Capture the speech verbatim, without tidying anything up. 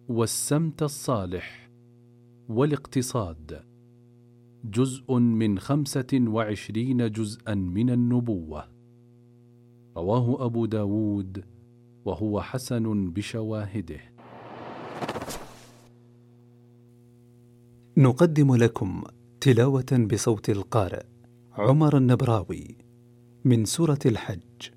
والسمت الصالح والاقتصاد، جزء من خمسة وعشرين جزءا من النبوة. رواه أبو داود وهو حسن بشواهده. نقدم لكم تلاوة بصوت القارئ عمر النبراوي من سورة الحج.